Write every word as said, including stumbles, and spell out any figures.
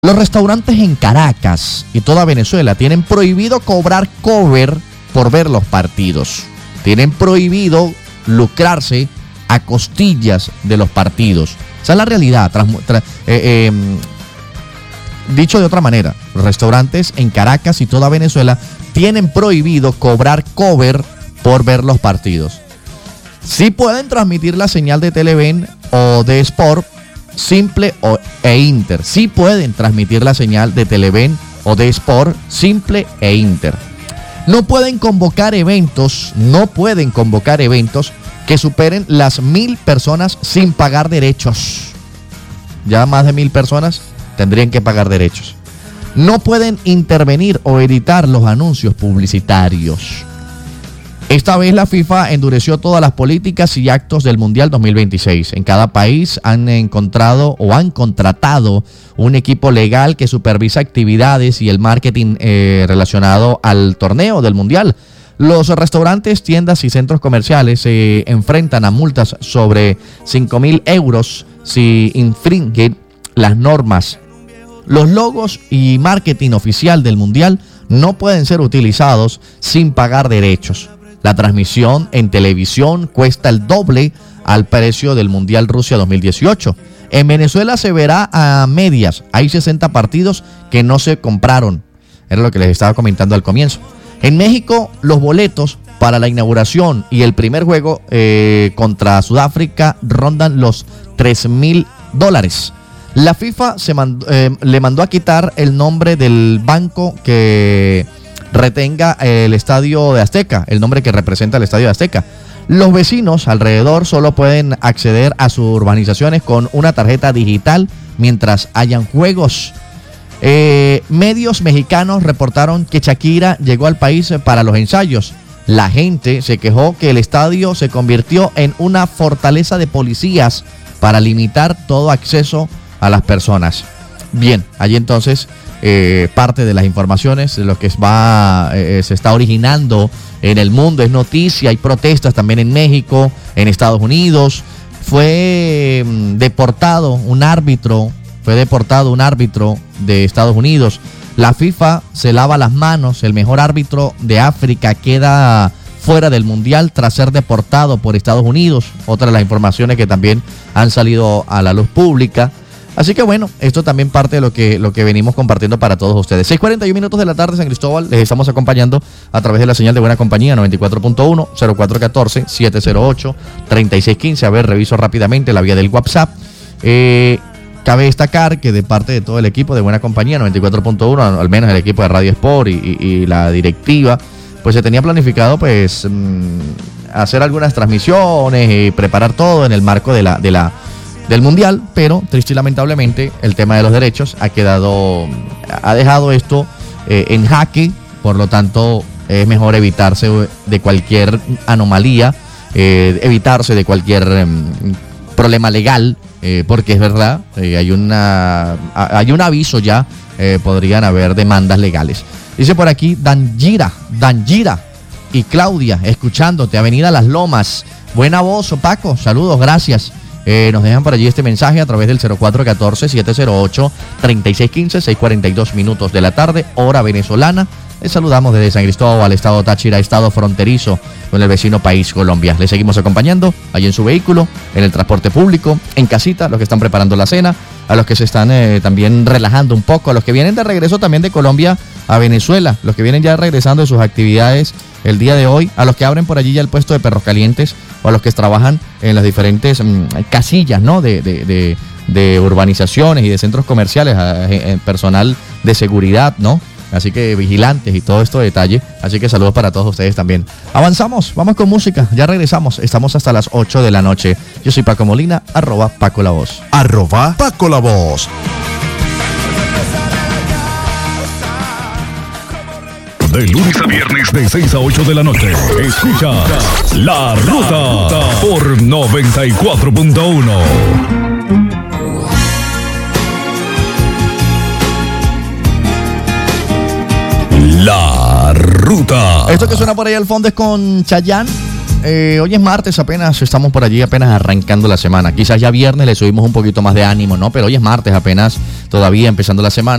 Los restaurantes en Caracas y toda Venezuela tienen prohibido cobrar cover por ver los partidos. Tienen prohibido lucrarse a costillas de los partidos. Esa es la realidad. Tras, tras, eh, eh, dicho de otra manera, los restaurantes en Caracas y toda Venezuela tienen prohibido cobrar cover por ver los partidos. Sí pueden transmitir la señal de Televen o de Sport, Simple o, e Inter. Sí pueden transmitir la señal de Televen o de Sport, Simple e Inter. No pueden convocar eventos, no pueden convocar eventos que superen las mil personas sin pagar derechos. Ya más de mil personas tendrían que pagar derechos. No pueden intervenir o editar los anuncios publicitarios. Esta vez la FIFA endureció todas las políticas y actos del Mundial dos mil veintiséis. En cada país han encontrado o han contratado un equipo legal que supervisa actividades y el marketing eh, relacionado al torneo del Mundial. Los restaurantes, tiendas y centros comerciales se eh, enfrentan a multas sobre cinco mil euros si infringen las normas. Los logos y marketing oficial del Mundial no pueden ser utilizados sin pagar derechos. La transmisión en televisión cuesta el doble al precio del Mundial Rusia dos mil dieciocho. En Venezuela se verá a medias. Hay sesenta partidos que no se compraron. Era lo que les estaba comentando al comienzo. En México, los boletos para la inauguración y el primer juego eh, contra Sudáfrica rondan los tres mil dólares. La FIFA se mandó, eh, le mandó a quitar el nombre del banco que retenga el estadio de Azteca, el nombre que representa el estadio de Azteca. Los vecinos alrededor solo pueden acceder a sus urbanizaciones con una tarjeta digital mientras hayan juegos. Eh, medios mexicanos reportaron que Shakira llegó al país para los ensayos. La gente se quejó que el estadio se convirtió en una fortaleza de policías para limitar todo acceso a las personas. Bien, allí entonces eh, parte de las informaciones de lo que va, eh, se está originando en el mundo. Es noticia, hay protestas también en México, en Estados Unidos. Fue mm, deportado un árbitro, fue deportado un árbitro de Estados Unidos. La FIFA se lava las manos, el mejor árbitro de África queda fuera del Mundial tras ser deportado por Estados Unidos. Otra de las informaciones que también han salido a la luz pública. Así que bueno, esto también parte de lo que, lo que venimos compartiendo para todos ustedes. seis cuarenta y uno minutos de la tarde, San Cristóbal. Les estamos acompañando a través de la señal de Buena Compañía noventa y cuatro punto uno, cero cuatro uno cuatro, siete cero ocho, tres seis uno cinco. A ver, reviso rápidamente la vía del WhatsApp. Eh, cabe destacar que de parte de todo el equipo de Buena Compañía noventa y cuatro punto uno, al menos el equipo de Radio Sport y, y, y la directiva, pues se tenía planificado pues mmm, hacer algunas transmisiones y preparar todo en el marco de la... De la del Mundial, pero triste y lamentablemente el tema de los derechos ha quedado, ha dejado esto eh, en jaque. Por lo tanto es mejor evitarse de cualquier anomalía, eh, evitarse de cualquier eh, problema legal, eh, porque es verdad, eh, hay una hay un aviso ya, eh, podrían haber demandas legales. Dice por aquí Dangira, Dangira y Claudia, escuchándote, Avenida Las Lomas. Buena voz, Paco, saludos, gracias. Eh, nos dejan por allí este mensaje a través del cero cuatro uno cuatro, siete cero ocho, tres seis uno cinco, seis cuarenta y dos minutos de la tarde, hora venezolana. Les saludamos desde San Cristóbal, estado Táchira, estado fronterizo con el vecino país Colombia. Les seguimos acompañando allí en su vehículo, en el transporte público, en casita, los que están preparando la cena, a los que se están eh, también relajando un poco, a los que vienen de regreso también de Colombia a Venezuela, los que vienen ya regresando de sus actividades el día de hoy, a los que abren por allí ya el puesto de perros calientes o a los que trabajan en las diferentes mmm, casillas, ¿no? de, de, de, de urbanizaciones y de centros comerciales, a, a, a personal de seguridad, ¿no? Así que vigilantes y todo esto de detalle. Así que saludos para todos ustedes también. Avanzamos, vamos con música, ya regresamos. Estamos hasta las ocho de la noche. Yo soy Paco Molina, arroba Paco La Voz. Arroba Paco La Voz. De lunes a viernes de seis a ocho de la noche. Escucha La Ruta por noventa y cuatro punto uno. La Ruta. Esto que suena por ahí al fondo es con Chayanne eh, hoy es martes, apenas estamos por allí, apenas arrancando la semana. Quizás ya viernes le subimos un poquito más de ánimo, ¿no? Pero hoy es martes, apenas todavía empezando la semana.